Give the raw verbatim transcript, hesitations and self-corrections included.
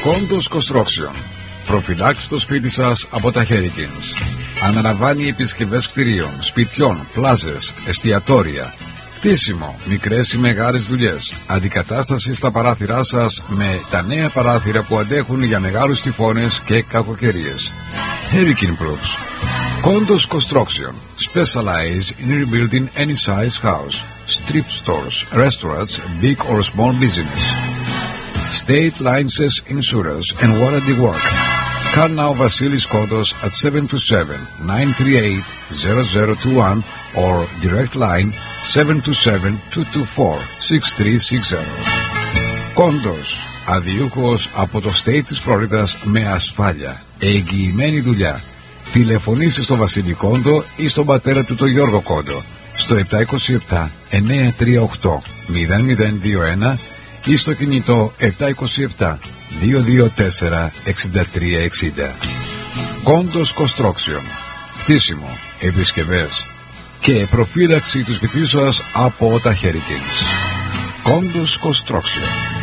Κόντος Construction. Προφυλάξτε το σπίτι σας από τα Hurricanes. Αναλαμβάνει επισκευές κτηρίων, σπιτιών, πλάζες, εστιατόρια, κτίσιμο, μικρές ή μεγάλες δουλειές, αντικατάσταση στα παράθυρά σας με τα νέα παράθυρα που αντέχουν για μεγάλους τυφώνες και κακοκαιρίες. Hurricane Proofs. Κόντος Construction. Specialize in rebuilding any size house, strip stores, restaurants, big or small business. State license insurance and warranty work. Call now Vasilis Kondos at seven two seven, nine three eight, zero zero two one or direct line seven two seven, two two four, six three six zero. Kondos, αδιούχος από το state της Φλόριδας με ασφάλεια, εγγυημένη δουλειά. Τηλεφωνήστε στο Βασίλη Κόντο ή στον πατέρα του τον Γιώργο Κόντο στο επτά δύο επτά, εννιά τρία οκτώ, μηδέν μηδέν δύο ένα ή στο κινητό επτά δύο επτά, δύο δύο τέσσερα, έξι τρία έξι μηδέν. Κόντος Construction. Χτίσιμο, επισκευές και προφύλαξη του σπιτιού σας από τα Hurricanes. Κόντος Construction.